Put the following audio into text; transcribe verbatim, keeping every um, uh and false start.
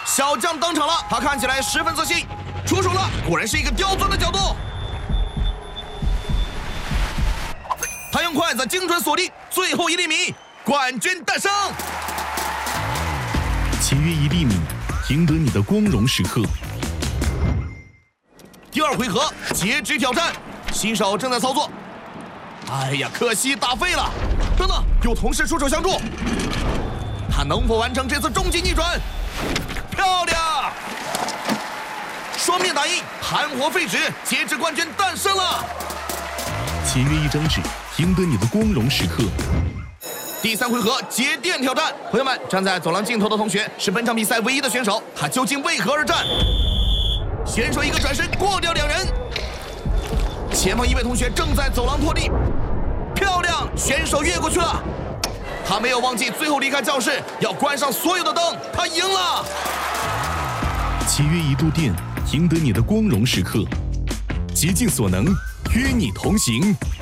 小将登场了，他看起来十分自信，出手了，果然是一个刁钻的角度。他用筷子精准锁定最后一厘米，冠军诞生。 节约一厘米，赢得你的光荣时刻。 第二回合截肢挑战，新手正在操作。哎呀，可惜打废了。等等，有同事出手相助，他能否完成这次终极逆转？漂亮！双面打印，盘活废纸，截肢冠军诞生了。 节约一张纸，赢得你的光荣时刻。 第三回合节电挑战，朋友们，站在走廊尽头的同学是本场比赛唯一的选手，他究竟为何而战？选手一个转身过掉两人，前方一位同学正在走廊拖地，漂亮，选手越过去了。他没有忘记最后离开教室要关上所有的灯，他赢了。 节约一度电，赢得你的光荣时刻。竭尽所能，与你同行。